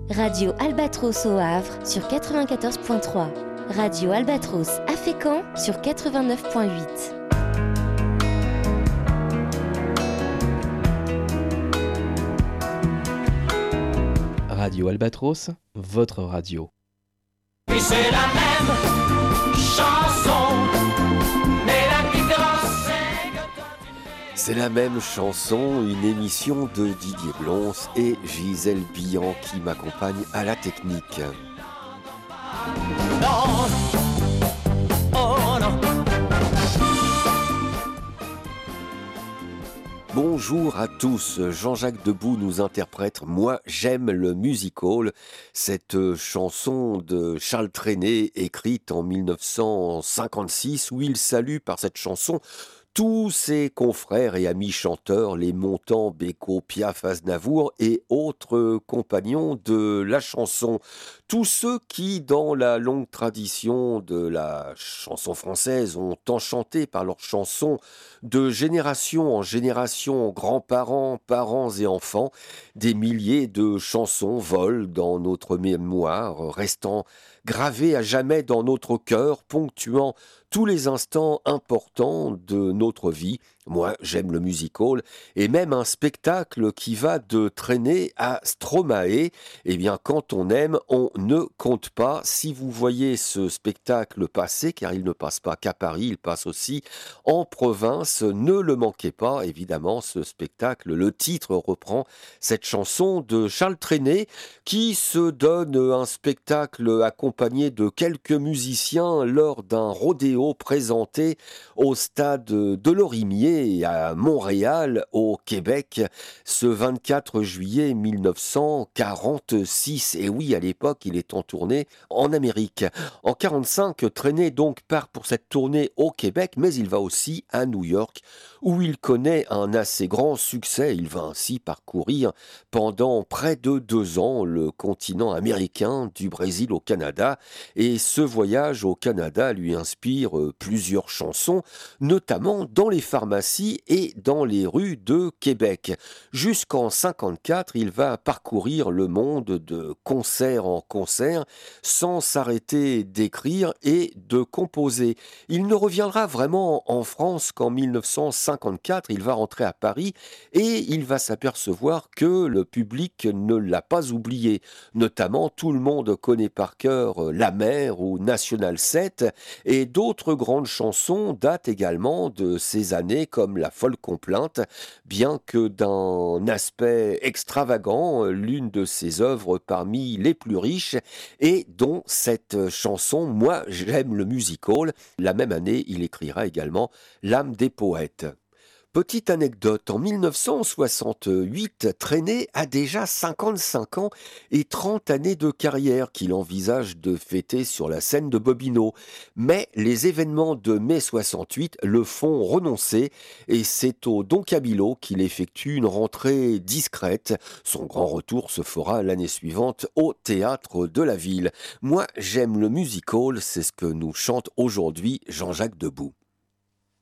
Radio Albatros au Havre sur 94.3. Radio Albatros à Fécamp sur 89.8. Radio Albatros, votre radio. Et c'est la même chanson, mais la différence c'est que toi tu m'aimes. C'est la même chanson, une émission de Didier Blons et Gisèle Billan qui m'accompagne à la technique. Non, oh non. Bonjour à tous, Jean-Jacques Debout nous interprète « Moi j'aime le music-hall », cette chanson de Charles Trenet écrite en 1956 où il salue par cette chanson tous ses confrères et amis chanteurs, les Montand, Bécaud, Piaf, Aznavour et autres compagnons de la chanson. Tous ceux qui, dans la longue tradition de la chanson française, ont enchanté par leurs chansons de génération en génération, grands-parents, parents et enfants, des milliers de chansons volent dans notre mémoire, restant gravées à jamais dans notre cœur, ponctuant tous les instants importants de notre vie. Moi, j'aime le music-hall et même un spectacle qui va de Trenet à Stromae. Eh bien, quand on aime, on ne compte pas. Si vous voyez ce spectacle passer, car il ne passe pas qu'à Paris, il passe aussi en province, ne le manquez pas. Évidemment, ce spectacle, le titre reprend cette chanson de Charles Trenet qui se donne un spectacle accompagné de quelques musiciens lors d'un rodéo présenté au stade de Lorimier à Montréal, au Québec, ce 24 juillet 1946. Et oui, à l'époque, il est en tournée en Amérique. En 1945, Trenet donc part pour cette tournée au Québec, mais il va aussi à New York, où il connaît un assez grand succès. Il va ainsi parcourir pendant près de 2 ans le continent américain, du Brésil au Canada. Et ce voyage au Canada lui inspire plusieurs chansons, notamment dans les pharmacies et dans les rues de Québec. Jusqu'en 1954, il va parcourir le monde de concert en concert sans s'arrêter d'écrire et de composer. Il ne reviendra vraiment en France qu'en 1954. Il va rentrer à Paris et il va s'apercevoir que le public ne l'a pas oublié. Notamment, tout le monde connaît par cœur La Mer ou National 7 et d'autres grandes chansons datent également de ces années comme La Folle Complainte, bien que d'un aspect extravagant, l'une de ses œuvres parmi les plus riches, et dont cette chanson « Moi j'aime le music-hall ». La même année, il écrira également « L'âme des poètes ». Petite anecdote, en 1968, Trenet a déjà 55 ans et 30 années de carrière qu'il envisage de fêter sur la scène de Bobino. Mais les événements de mai 68 le font renoncer et c'est au Don Camillo qu'il effectue une rentrée discrète. Son grand retour se fera l'année suivante au Théâtre de la Ville. Moi, j'aime le music-hall, c'est ce que nous chante aujourd'hui Jean-Jacques Debout.